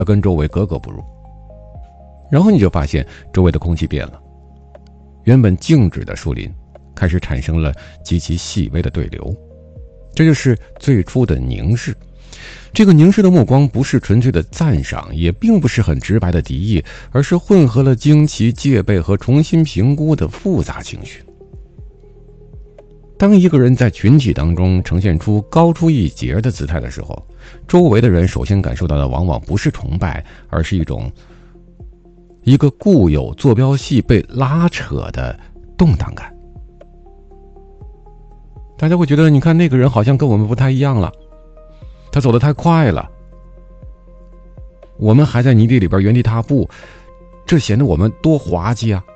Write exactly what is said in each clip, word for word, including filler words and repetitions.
跟周围格格不入。然后你就发现周围的空气变了，原本静止的树林开始产生了极其细微的对流，这就是最初的凝视。这个凝视的目光不是纯粹的赞赏，也并不是很直白的敌意，而是混合了惊奇、戒备和重新评估的复杂情绪。当一个人在群体当中呈现出高出一截的姿态的时候，周围的人首先感受到的往往不是崇拜，而是一种一个固有坐标系被拉扯的动荡感。大家会觉得，你看那个人好像跟我们不太一样了，他走得太快了，我们还在泥地里边原地踏步，这显得我们多滑稽啊。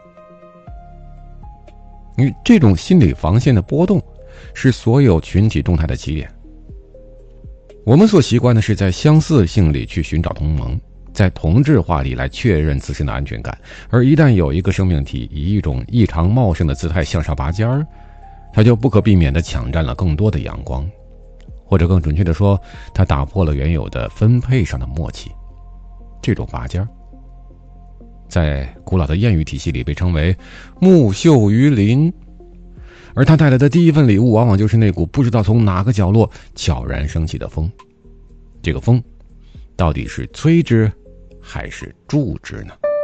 因为这种心理防线的波动是所有群体动态的起点。我们所习惯的是在相似性里去寻找同盟，在同质化里来确认自身的安全感，而一旦有一个生命体以一种异常茂盛的姿态向上拔尖儿，它就不可避免地抢占了更多的阳光，或者更准确地说，它打破了原有的分配上的默契。这种拔尖儿在古老的谚语体系里被称为木秀于林，而它带来的第一份礼物往往就是那股不知道从哪个角落悄然升起的风。这个风到底是催之还是助之呢？